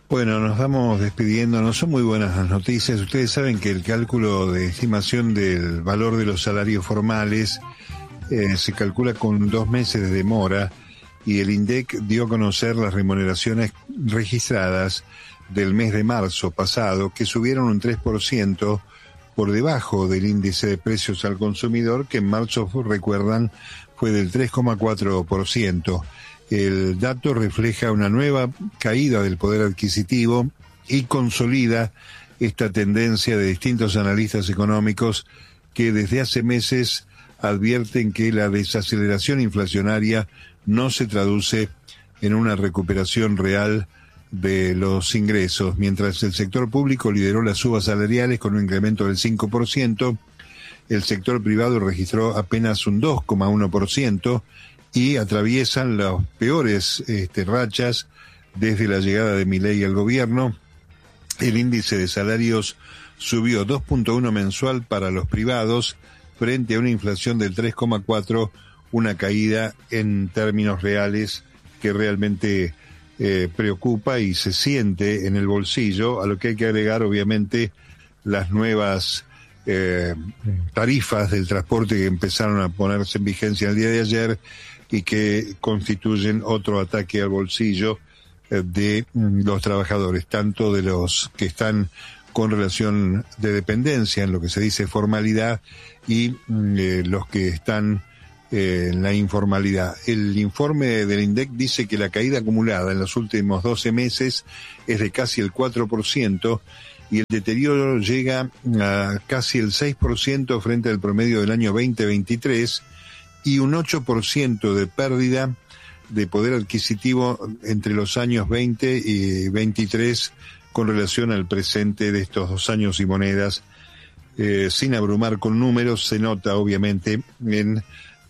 Bueno, nos vamos despidiendo. No son muy buenas las noticias. Ustedes saben que el cálculo de estimación del valor de los salarios formales se calcula con 2 meses de demora, y el INDEC dio a conocer las remuneraciones registradas del mes de marzo pasado, que subieron un 3% por debajo del índice de precios al consumidor, que en marzo, recuerdan, fue del 3,4%. El dato refleja una nueva caída del poder adquisitivo y consolida esta tendencia de distintos analistas económicos que desde hace meses advierten que la desaceleración inflacionaria no se traduce en una recuperación real de los ingresos. Mientras el sector público lideró las subas salariales con un incremento del 5%, el sector privado registró apenas un 2,1%, y atraviesan las peores rachas desde la llegada de Milei al gobierno. El índice de salarios subió 2,1 mensual para los privados frente a una inflación del 3,4, una caída en términos reales que realmente preocupa y se siente en el bolsillo, a lo que hay que agregar obviamente las nuevas tarifas del transporte que empezaron a ponerse en vigencia el día de ayer y que constituyen otro ataque al bolsillo de los trabajadores, tanto de los que están con relación de dependencia, en lo que se dice formalidad, y los que están en la informalidad. El informe del INDEC dice que la caída acumulada en los últimos 12 meses es de casi el 4%, y el deterioro llega a casi el 6% frente al promedio del año 2023, y un 8% de pérdida de poder adquisitivo entre los años 20 y 23 con relación al presente de estos 2 años y monedas. Sin abrumar con números, se nota obviamente en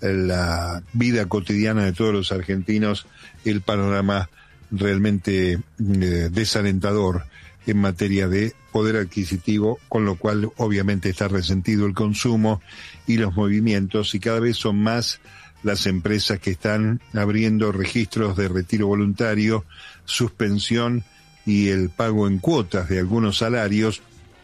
la vida cotidiana de todos los argentinos el panorama realmente desalentador en materia de poder adquisitivo, con lo cual obviamente está resentido el consumo y los movimientos, y cada vez son más las empresas que están abriendo registros de retiro voluntario, suspensión y el pago en cuotas de algunos salarios,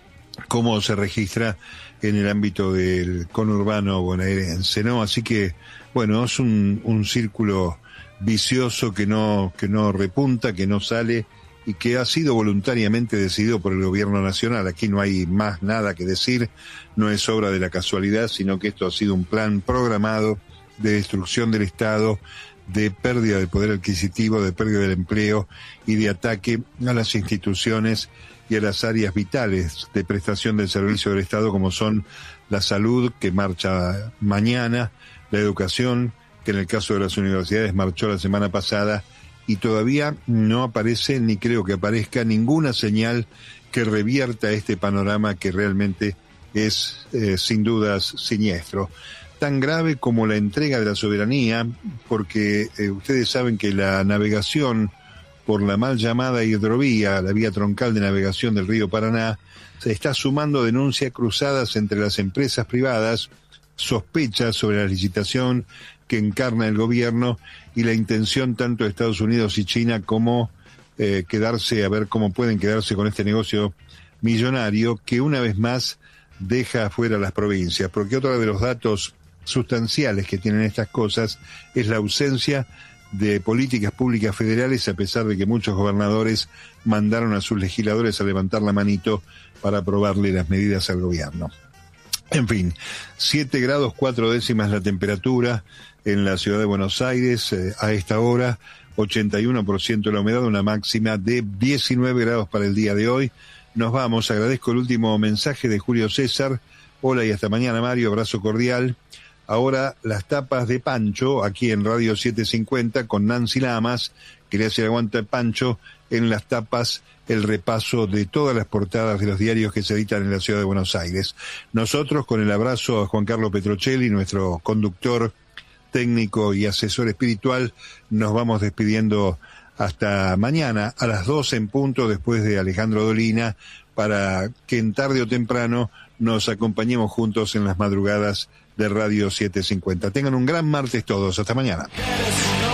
como se registra en el ámbito del conurbano bonaerense, ¿no? Así que, bueno, es un círculo vicioso que no repunta, que no sale, y que ha sido voluntariamente decidido por el gobierno nacional. Aquí no hay más nada que decir, no es obra de la casualidad, sino que esto ha sido un plan programado de destrucción del Estado, de pérdida del poder adquisitivo, de pérdida del empleo y de ataque a las instituciones y a las áreas vitales de prestación del servicio del Estado, como son la salud, que marcha mañana, la educación, que en el caso de las universidades marchó la semana pasada, y todavía no aparece, ni creo que aparezca, ninguna señal que revierta este panorama que realmente es, sin dudas, siniestro. Tan grave como la entrega de la soberanía, porque ustedes saben que la navegación por la mal llamada hidrovía, la vía troncal de navegación del río Paraná, se está sumando denuncias cruzadas entre las empresas privadas, sospechas sobre la licitación que encarna el gobierno y la intención tanto de Estados Unidos y China como quedarse, a ver cómo pueden quedarse con este negocio millonario que una vez más deja afuera las provincias, porque otro de los datos sustanciales que tienen estas cosas es la ausencia de políticas públicas federales, a pesar de que muchos gobernadores mandaron a sus legisladores a levantar la manito para aprobarle las medidas al gobierno. En fin, 7 grados 4 décimas la temperatura en la ciudad de Buenos Aires a esta hora, 81% la humedad, una máxima de 19 grados para el día de hoy. Nos vamos, agradezco el último mensaje de Julio César. Hola y hasta mañana, Mario, abrazo cordial. Ahora las tapas de Pancho, aquí en Radio 750, con Nancy Lamas, que le hace el aguante a Pancho. En las tapas, el repaso de todas las portadas de los diarios que se editan en la ciudad de Buenos Aires. Nosotros, con el abrazo a Juan Carlos Petrocelli, nuestro conductor técnico y asesor espiritual, nos vamos despidiendo hasta mañana a las 12 en punto, después de Alejandro Dolina, para que en tarde o temprano nos acompañemos juntos en las madrugadas de Radio 750. Tengan un gran martes todos. Hasta mañana.